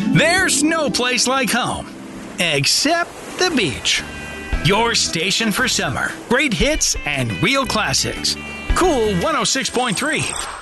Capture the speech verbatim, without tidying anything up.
There's no place like home, except the beach. Your station for summer. Great hits and real classics. Cool one oh six point three.